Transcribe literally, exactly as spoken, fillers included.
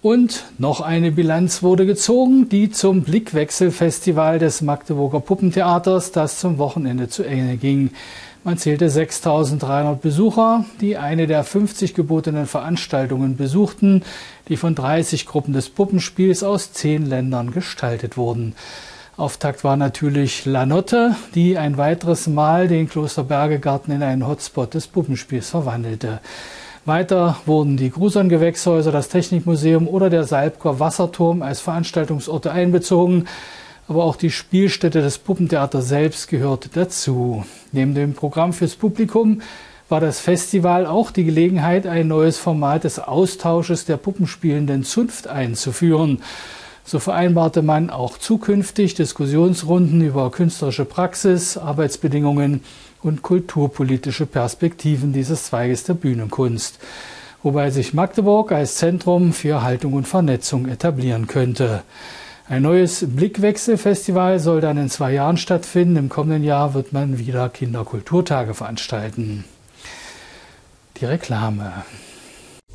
Und noch eine Bilanz wurde gezogen, die zum Blickwechsel-Festival des Magdeburger Puppentheaters, das zum Wochenende zu Ende ging. Man zählte sechstausenddreihundert Besucher, die eine der fünfzig gebotenen Veranstaltungen besuchten, die von dreißig Gruppen des Puppenspiels aus zehn Ländern gestaltet wurden. Auftakt war natürlich La Notte, die ein weiteres Mal den Kloster Bergegarten in einen Hotspot des Puppenspiels verwandelte. Weiter wurden die Grusern-Gewächshäuser, das Technikmuseum oder der Salbker Wasserturm als Veranstaltungsorte einbezogen. Aber auch die Spielstätte des Puppentheaters selbst gehörte dazu. Neben dem Programm fürs Publikum war das Festival auch die Gelegenheit, ein neues Format des Austausches der puppenspielenden Zunft einzuführen. So vereinbarte man auch zukünftig Diskussionsrunden über künstlerische Praxis, Arbeitsbedingungen und kulturpolitische Perspektiven dieses Zweiges der Bühnenkunst, wobei sich Magdeburg als Zentrum für Haltung und Vernetzung etablieren könnte. Ein neues Blickwechsel-Festival soll dann in zwei Jahren stattfinden. Im kommenden Jahr wird man wieder Kinderkulturtage veranstalten. Die Reklame.